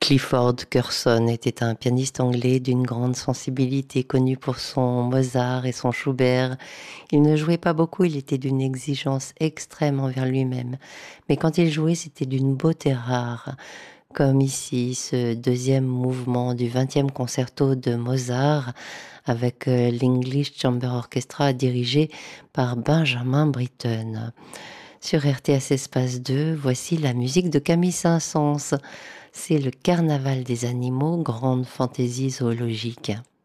Clifford Curzon était un pianiste anglais d'une grande sensibilité, connu pour son Mozart et son Schubert. Il ne jouait pas beaucoup, il était d'une exigence extrême envers lui-même. Mais quand il jouait, c'était d'une beauté rare, comme ici ce deuxième mouvement du 20e concerto de Mozart avec l'English Chamber Orchestra dirigé par Benjamin Britten. Sur RTS Espace 2, voici la musique de Camille Saint-Saëns. C'est le carnaval des animaux, grande fantaisie zoologique.